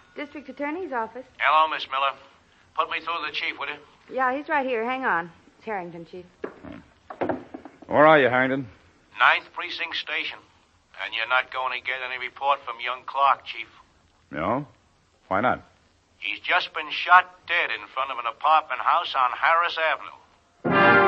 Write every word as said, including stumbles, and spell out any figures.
District Attorney's office. Hello, Miss Miller. Put me through to the chief, will you? Yeah, he's right here. Hang on. It's Harrington, Chief. Where are you, Harrington? Ninth Precinct Station. And you're not going to get any report from young Clark, Chief. No? Why not? He's just been shot dead in front of an apartment house on Harris Avenue.